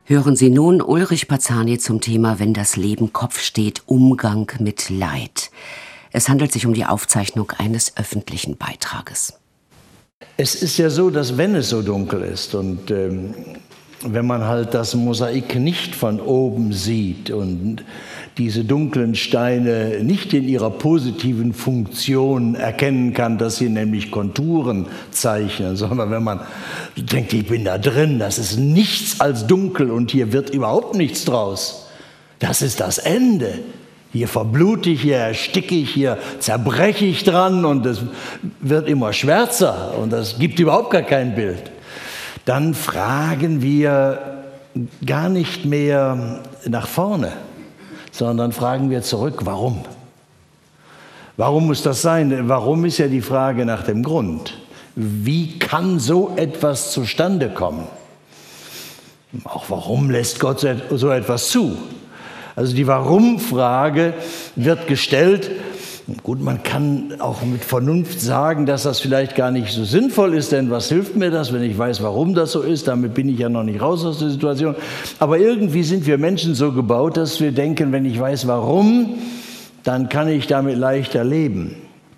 Hören Sie nun Ulrich Pazani zum Thema Wenn das Leben Kopf steht, Umgang mit Leid. Es handelt sich um die Aufzeichnung eines öffentlichen Beitrages. Es ist ja so, dass wenn es so dunkel ist und wenn man halt das Mosaik nicht von oben sieht und diese dunklen Steine nicht in ihrer positiven Funktion erkennen kann, dass sie nämlich Konturen zeichnen, sondern wenn man denkt, ich bin da drin, das ist nichts als dunkel und hier wird überhaupt nichts draus. Das ist das Ende. Hier verblute ich, hier ersticke ich, hier zerbreche ich dran und es wird immer schwärzer und das gibt überhaupt gar kein Bild. Dann fragen wir gar nicht mehr nach vorne, sondern fragen wir zurück, warum? Warum muss das sein? Warum ist ja die Frage nach dem Grund. Wie kann so etwas zustande kommen? Auch warum lässt Gott so etwas zu? Also die Warum-Frage wird gestellt. Gut, man kann auch mit Vernunft sagen, dass das vielleicht gar nicht so sinnvoll ist, denn was hilft mir das, wenn ich weiß, warum das so ist? Damit bin ich ja noch nicht raus aus der Situation. Aber irgendwie sind wir Menschen so gebaut, dass wir denken, wenn ich weiß, warum, dann kann ich damit leichter leben.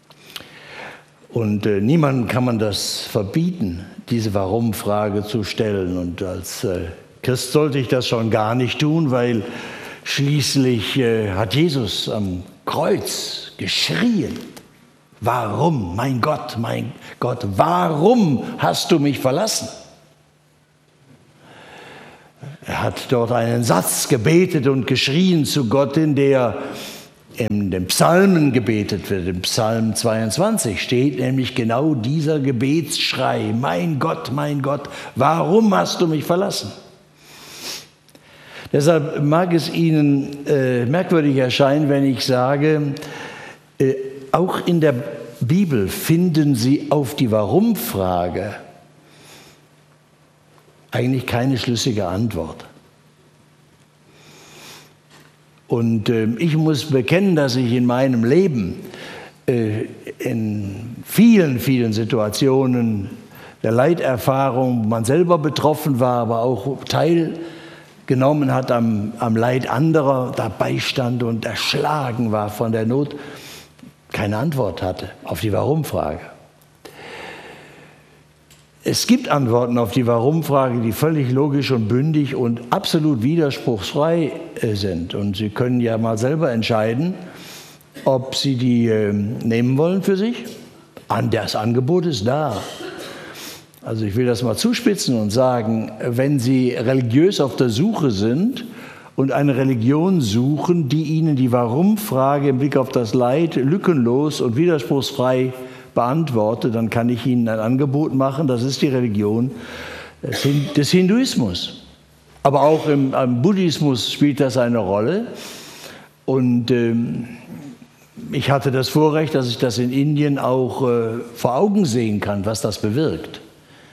Und niemandem kann man das verbieten, diese Warum-Frage zu stellen. Und als Christ sollte ich das schon gar nicht tun, weil schließlich hat Jesus am Kreuz geschrien. Warum, mein Gott, warum hast du mich verlassen? Er hat dort einen Satz gebetet und geschrien zu Gott, in der in den Psalmen gebetet wird. Im Psalm 22 steht nämlich genau dieser Gebetsschrei. Mein Gott, warum hast du mich verlassen? Deshalb mag es Ihnen merkwürdig erscheinen, wenn ich sage, auch in der Bibel finden Sie auf die Warum-Frage eigentlich keine schlüssige Antwort. Und ich muss bekennen, dass ich in meinem Leben in vielen, vielen Situationen der Leiterfahrung, wo man selber betroffen war, aber auch teilgenommen hat am Leid anderer, dabei stand und erschlagen war von der Not, keine Antwort hatte auf die Warum-Frage. Es gibt Antworten auf die Warum-Frage, die völlig logisch und bündig und absolut widerspruchsfrei sind. Und Sie können ja mal selber entscheiden, ob Sie die nehmen wollen für sich. Das Angebot ist da. Also ich will das mal zuspitzen und sagen, wenn Sie religiös auf der Suche sind und eine Religion suchen, die Ihnen die Warum-Frage im Blick auf das Leid lückenlos und widerspruchsfrei beantwortet, dann kann ich Ihnen ein Angebot machen. Das ist die Religion des Hinduismus. Aber auch im Buddhismus spielt das eine Rolle. Und ich hatte das Vorrecht, dass ich das in Indien auch vor Augen sehen kann, was das bewirkt.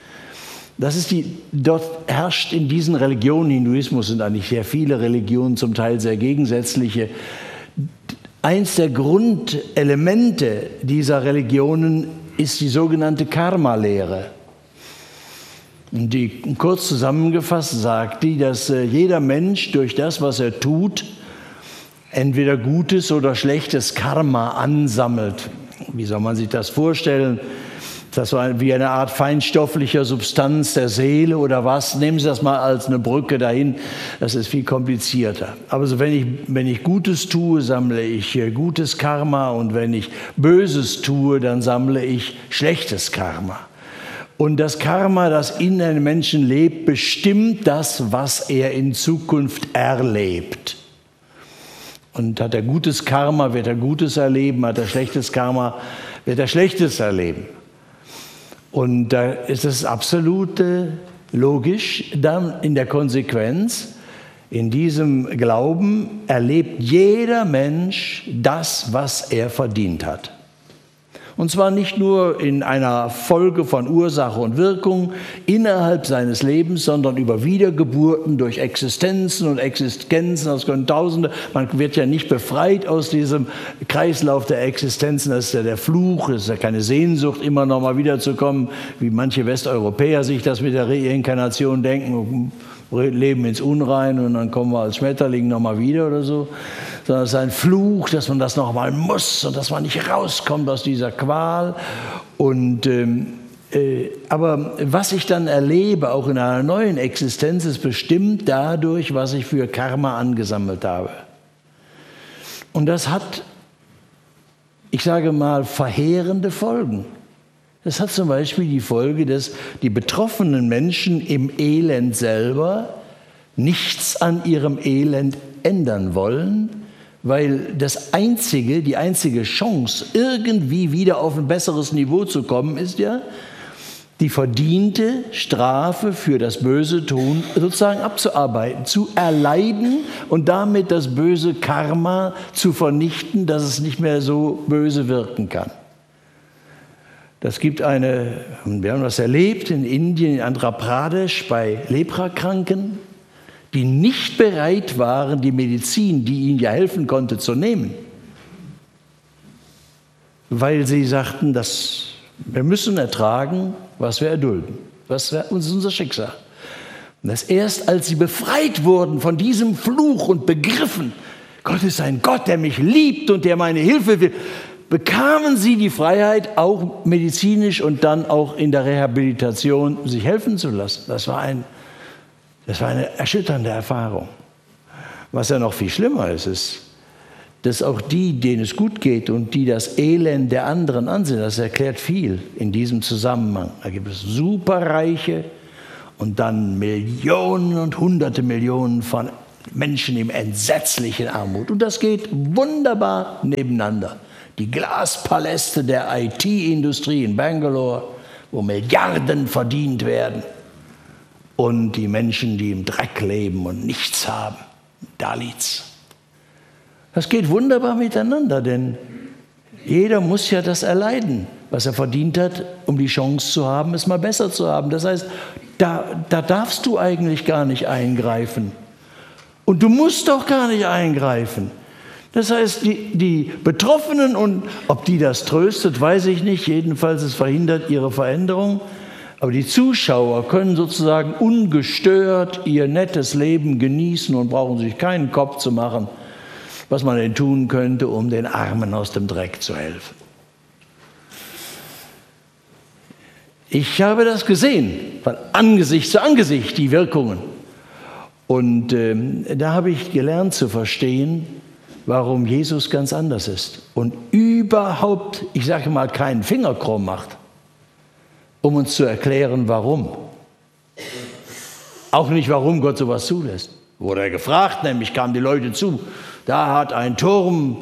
Dort herrscht in diesen Religionen, Hinduismus sind eigentlich sehr viele Religionen, zum Teil sehr gegensätzliche. Eins der Grundelemente dieser Religionen ist die sogenannte Karma-Lehre. Und die, kurz zusammengefasst, sagt die, dass jeder Mensch durch das, was er tut, entweder gutes oder schlechtes Karma ansammelt. Wie soll man sich das vorstellen? Das so wie eine Art feinstofflicher Substanz der Seele oder was? Nehmen Sie das mal als eine Brücke dahin. Das ist viel komplizierter. Aber so, wenn ich Gutes tue, sammle ich gutes Karma. Und wenn ich Böses tue, dann sammle ich schlechtes Karma. Und das Karma, das in einem Menschen lebt, bestimmt das, was er in Zukunft erlebt. Und hat er gutes Karma, wird er Gutes erleben. Hat er schlechtes Karma, wird er Schlechtes erleben. Und da ist es absolut logisch, dann in der Konsequenz, in diesem Glauben erlebt jeder Mensch das, was er verdient hat. Und zwar nicht nur in einer Folge von Ursache und Wirkung innerhalb seines Lebens, sondern über Wiedergeburten durch Existenzen und Existenzen. Das können Tausende. Man wird ja nicht befreit aus diesem Kreislauf der Existenzen. Das ist ja der Fluch, das ist ja keine Sehnsucht, immer noch mal wiederzukommen, wie manche Westeuropäer sich das mit der Reinkarnation denken. Leben ins Unrein und dann kommen wir als Schmetterling nochmal wieder oder so. Sondern es ist ein Fluch, dass man das nochmal muss und dass man nicht rauskommt aus dieser Qual. Aber was ich dann erlebe, auch in einer neuen Existenz, ist bestimmt dadurch, was ich für Karma angesammelt habe. Und das hat, ich sage mal, verheerende Folgen. Das hat zum Beispiel die Folge, dass die betroffenen Menschen im Elend selber nichts an ihrem Elend ändern wollen, weil die einzige Chance, irgendwie wieder auf ein besseres Niveau zu kommen, ist ja, die verdiente Strafe für das böse Tun sozusagen abzuarbeiten, zu erleiden und damit das böse Karma zu vernichten, dass es nicht mehr so böse wirken kann. Wir haben das erlebt in Indien, in Andhra Pradesh, bei Leprakranken, die nicht bereit waren, die Medizin, die ihnen ja helfen konnte, zu nehmen. Weil sie sagten, wir müssen ertragen, was wir erdulden. Das ist unser Schicksal. Und das erst, als sie befreit wurden von diesem Fluch und begriffen, Gott ist ein Gott, der mich liebt und der meine Hilfe will, bekamen sie die Freiheit, auch medizinisch und dann auch in der Rehabilitation sich helfen zu lassen. Das war eine erschütternde Erfahrung. Was ja noch viel schlimmer ist, dass auch die, denen es gut geht und die das Elend der anderen ansehen, das erklärt viel in diesem Zusammenhang. Da gibt es Superreiche und dann Millionen und Hunderte Millionen von Menschen in entsetzlichen Armut. Und das geht wunderbar nebeneinander. Die Glaspaläste der IT-Industrie in Bangalore, wo Milliarden verdient werden. Und die Menschen, die im Dreck leben und nichts haben. Dalits. Das geht wunderbar miteinander, denn jeder muss ja das erleiden, was er verdient hat, um die Chance zu haben, es mal besser zu haben. Das heißt, da darfst du eigentlich gar nicht eingreifen. Und du musst doch gar nicht eingreifen. Das heißt, die Betroffenen, und ob die das tröstet, weiß ich nicht. Jedenfalls, es verhindert ihre Veränderung. Aber die Zuschauer können sozusagen ungestört ihr nettes Leben genießen und brauchen sich keinen Kopf zu machen, was man denn tun könnte, um den Armen aus dem Dreck zu helfen. Ich habe das gesehen, von Angesicht zu Angesicht, die Wirkungen. Und da habe ich gelernt zu verstehen, warum Jesus ganz anders ist und überhaupt, ich sage mal, keinen Finger krumm macht, um uns zu erklären, warum. Auch nicht, warum Gott sowas zulässt. Wurde er gefragt, nämlich kamen die Leute zu, da hat ein Turm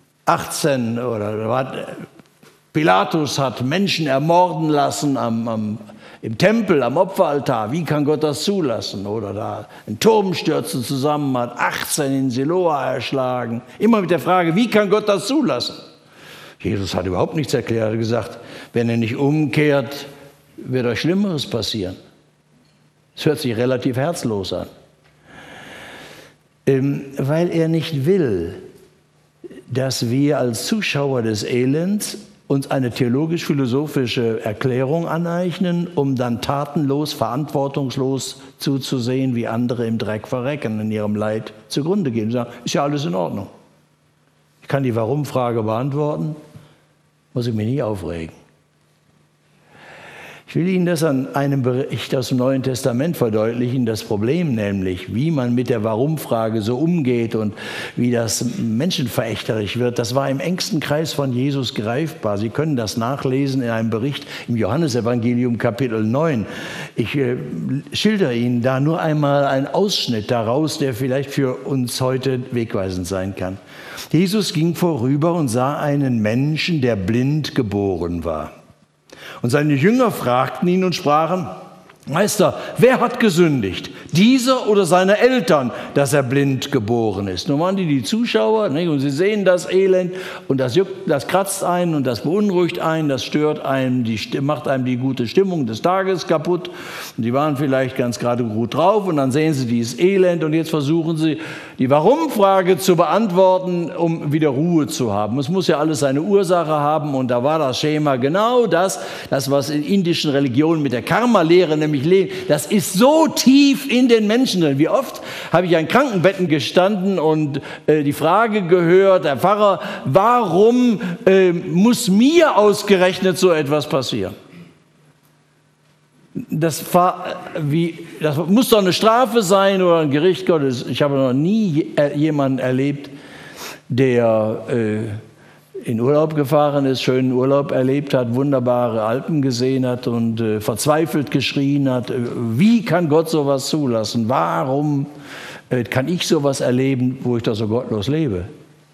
Pilatus hat Menschen ermorden lassen im Tempel, am Opferaltar. Wie kann Gott das zulassen? Oder da ein Turm stürzte zusammen, hat 18 in Siloa erschlagen. Immer mit der Frage, wie kann Gott das zulassen? Jesus hat überhaupt nichts erklärt. Er hat gesagt, wenn ihr nicht umkehrt, wird euch Schlimmeres passieren. Es hört sich relativ herzlos an. Weil er nicht will, dass wir als Zuschauer des Elends uns eine theologisch-philosophische Erklärung aneignen, um dann tatenlos, verantwortungslos zuzusehen, wie andere im Dreck verrecken, in ihrem Leid zugrunde gehen. Und sagen, ist ja alles in Ordnung. Ich kann die Warum-Frage beantworten, muss ich mich nicht aufregen. Ich will Ihnen das an einem Bericht aus dem Neuen Testament verdeutlichen, das Problem nämlich, wie man mit der Warum-Frage so umgeht und wie das menschenverächterisch wird, das war im engsten Kreis von Jesus greifbar. Sie können das nachlesen in einem Bericht im Johannesevangelium Kapitel 9. Ich schildere Ihnen da nur einmal einen Ausschnitt daraus, der vielleicht für uns heute wegweisend sein kann. Jesus ging vorüber und sah einen Menschen, der blind geboren war. Und seine Jünger fragten ihn und sprachen, Meister, wer hat gesündigt? Dieser oder seine Eltern, dass er blind geboren ist? Nun waren die Zuschauer, nicht? Und sie sehen das Elend und das juckt, das kratzt einen und das beunruhigt einen, das stört einen, macht einem die gute Stimmung des Tages kaputt. Und die waren vielleicht ganz gerade gut drauf und dann sehen sie dieses Elend und jetzt versuchen sie, die Warum-Frage zu beantworten, um wieder Ruhe zu haben. Es muss ja alles seine Ursache haben und da war das Schema genau das was in indischen Religionen mit der Karma-Lehre nämlich lebt, das ist so tief in den Menschen drin. Wie oft habe ich an Krankenbetten gestanden und die Frage gehört, der Pfarrer, warum muss mir ausgerechnet so etwas passieren? Das muss doch eine Strafe sein oder ein Gericht Gottes. Ich habe noch nie jemanden erlebt, der in Urlaub gefahren ist, schönen Urlaub erlebt hat, wunderbare Alpen gesehen hat und verzweifelt geschrien hat, wie kann Gott sowas zulassen? Warum kann ich sowas erleben, wo ich da so gottlos lebe?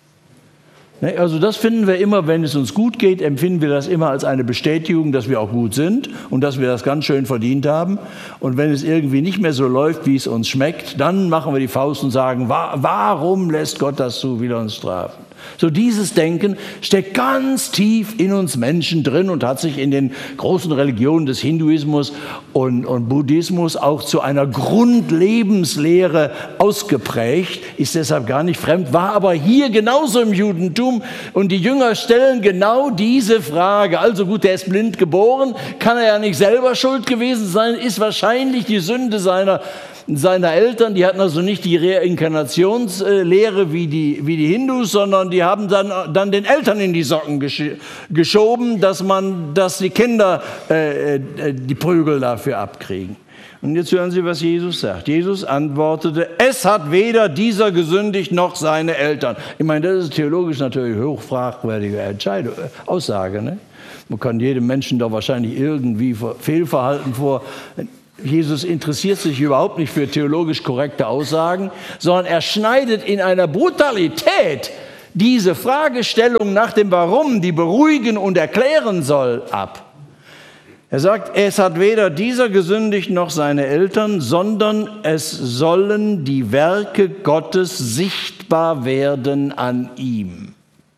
Also das finden wir immer, wenn es uns gut geht, empfinden wir das immer als eine Bestätigung, dass wir auch gut sind und dass wir das ganz schön verdient haben. Und wenn es irgendwie nicht mehr so läuft, wie es uns schmeckt, dann machen wir die Faust und sagen, warum lässt Gott das zu, will er uns strafen? So dieses Denken steckt ganz tief in uns Menschen drin und hat sich in den großen Religionen des Hinduismus und Buddhismus auch zu einer Grundlebenslehre ausgeprägt, ist deshalb gar nicht fremd, war aber hier genauso im Judentum und die Jünger stellen genau diese Frage. Also gut, der ist blind geboren, kann er ja nicht selber schuld gewesen sein, ist wahrscheinlich die Sünde seiner Eltern, die hatten also nicht die Reinkarnationslehre wie die Hindus, sondern die haben dann den Eltern in die Socken geschoben, dass die Kinder die Prügel dafür abkriegen. Und jetzt hören Sie, was Jesus sagt. Jesus antwortete, es hat weder dieser gesündigt noch seine Eltern. Ich meine, das ist theologisch natürlich hochfragwürdige Aussage. Ne? Man kann jedem Menschen da wahrscheinlich irgendwie Fehlverhalten vor. Jesus interessiert sich überhaupt nicht für theologisch korrekte Aussagen, sondern er schneidet in einer Brutalität diese Fragestellung nach dem Warum, die beruhigen und erklären soll, ab. Er sagt, es hat weder dieser gesündigt noch seine Eltern, sondern es sollen die Werke Gottes sichtbar werden an ihm.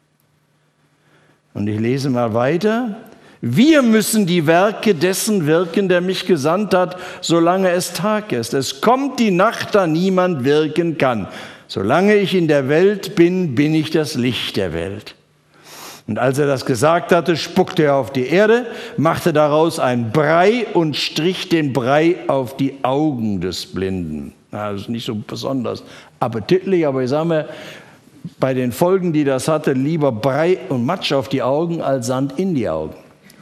Und ich lese mal weiter. Wir müssen die Werke dessen wirken, der mich gesandt hat, solange es Tag ist. Es kommt die Nacht, da niemand wirken kann. Solange ich in der Welt bin, bin ich das Licht der Welt. Und als er das gesagt hatte, spuckte er auf die Erde, machte daraus ein Brei und strich den Brei auf die Augen des Blinden. Das ist nicht so besonders appetitlich, aber ich sage mal, bei den Folgen, die das hatte, lieber Brei und Matsch auf die Augen als Sand in die Augen.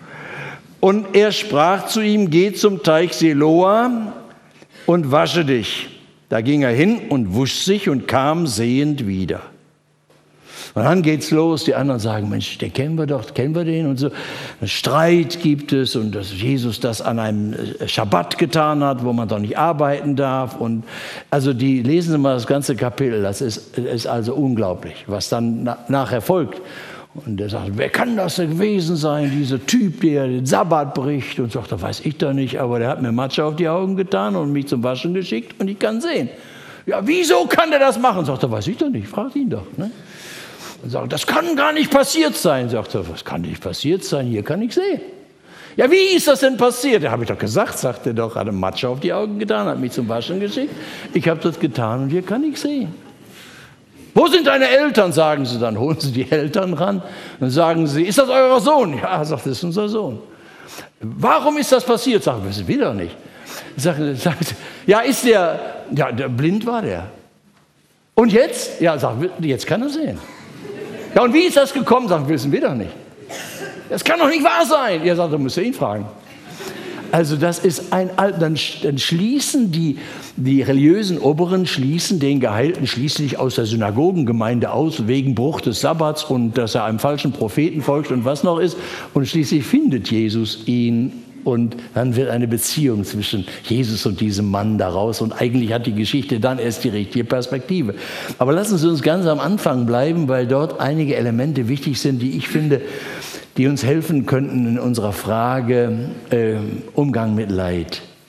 Und er sprach zu ihm, geh zum Teich Siloa und wasche dich. Da ging er hin und wusch sich und kam sehend wieder. Und dann geht's los, die anderen sagen, Mensch, den kennen wir den und so. Ein Streit gibt es und dass Jesus das an einem Schabbat getan hat, wo man doch nicht arbeiten darf. Und also lesen Sie mal das ganze Kapitel, das ist also unglaublich, was dann nachher folgt. Und er sagt, wer kann das denn gewesen sein, dieser Typ, der den Sabbat bricht? Und sagt, das weiß ich doch nicht, aber der hat mir Matsch auf die Augen getan und mich zum Waschen geschickt und ich kann sehen. Ja, wieso kann der das machen? Sagt er, weiß ich doch nicht, fragt ihn doch. Ne? Und sagt, das kann gar nicht passiert sein. Sagt er, was kann nicht passiert sein? Hier kann ich sehen. Ja, wie ist das denn passiert? Ja, habe ich doch gesagt, sagt er doch, hat er Matsch auf die Augen getan, hat mich zum Waschen geschickt. Ich habe das getan und hier kann ich sehen. Wo sind deine Eltern, sagen sie dann. Holen sie die Eltern ran und sagen sie, ist das euer Sohn? Ja, sagt, das ist unser Sohn. Warum ist das passiert? Sagt, wissen wir doch nicht. Sagt, ja, der blind war der. Und jetzt? Ja, sagt, jetzt kann er sehen. Ja, und wie ist das gekommen? Sagt, wissen wir doch nicht. Das kann doch nicht wahr sein. Ja, sagt, dann müsst ihr ihn fragen. Also das ist dann schließen die religiösen Oberen schließen den Geheilten schließlich aus der Synagogengemeinde aus, wegen Bruch des Sabbats und dass er einem falschen Propheten folgt und was noch ist. Und schließlich findet Jesus ihn und dann wird eine Beziehung zwischen Jesus und diesem Mann daraus. Und eigentlich hat die Geschichte dann erst die richtige Perspektive. Aber lassen Sie uns ganz am Anfang bleiben, weil dort einige Elemente wichtig sind, die ich finde, die uns helfen könnten in unserer Frage Umgang mit Leid.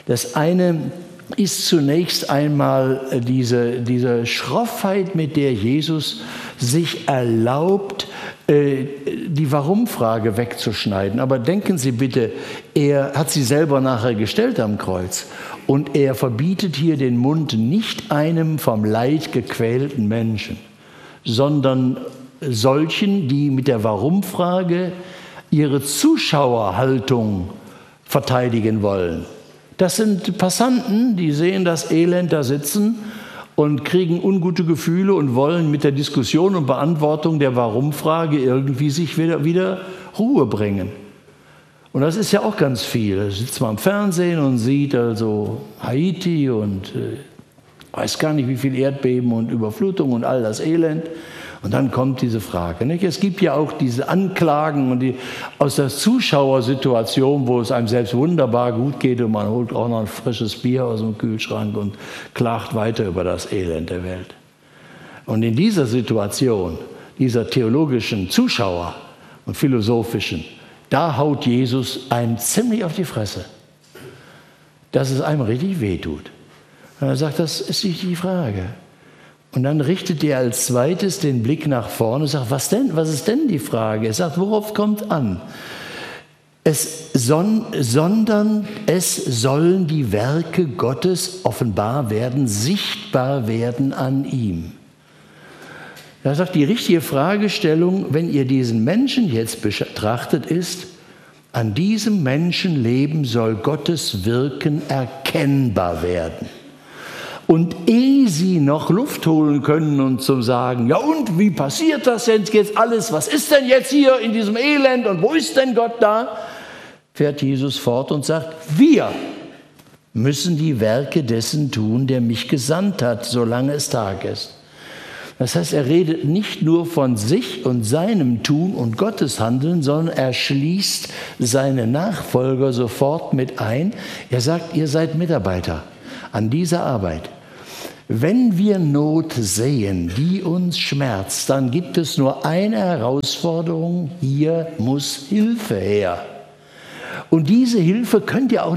Das eine ist zunächst einmal diese Schroffheit, mit der Jesus sich erlaubt, die Warum-Frage wegzuschneiden. Aber denken Sie bitte, er hat sie selber nachher gestellt am Kreuz. Und er verbietet hier den Mund nicht einem vom Leid gequälten Menschen, sondern solchen, die mit der Warum-Frage ihre Zuschauerhaltung verteidigen wollen. Das sind Passanten, die sehen das Elend da sitzen und kriegen ungute Gefühle und wollen mit der Diskussion und Beantwortung der Warum-Frage irgendwie sich wieder Ruhe bringen. Und das ist ja auch ganz viel. Da sitzt man am Fernsehen und sieht also Haiti und weiß gar nicht wie viel Erdbeben und Überflutung und all das Elend. Und dann kommt diese Frage. Nicht? Es gibt ja auch diese Anklagen und aus der Zuschauersituation, wo es einem selbst wunderbar gut geht und man holt auch noch ein frisches Bier aus dem Kühlschrank und klagt weiter über das Elend der Welt. Und in dieser Situation, dieser theologischen Zuschauer und philosophischen, da haut Jesus einem ziemlich auf die Fresse, dass es einem richtig wehtut. Und er sagt, das ist nicht die Frage. Und dann richtet er als zweites den Blick nach vorne und sagt, was denn? Was ist denn die Frage? Er sagt, worauf kommt an? Sondern es sollen die Werke Gottes offenbar werden, sichtbar werden an ihm. Er sagt, die richtige Fragestellung, wenn ihr diesen Menschen jetzt betrachtet, ist, an diesem Menschenleben soll Gottes Wirken erkennbar werden. Und ehe sie noch Luft holen können und zum sagen, ja und, wie passiert das denn jetzt alles? Was ist denn jetzt hier in diesem Elend und wo ist denn Gott da? Fährt Jesus fort und sagt, wir müssen die Werke dessen tun, der mich gesandt hat, solange es Tag ist. Das heißt, er redet nicht nur von sich und seinem Tun und Gottes Handeln, sondern er schließt seine Nachfolger sofort mit ein. Er sagt, ihr seid Mitarbeiter an dieser Arbeit. Wenn wir Not sehen, die uns schmerzt, dann gibt es nur eine Herausforderung, hier muss Hilfe her. Und diese Hilfe könnt ihr auch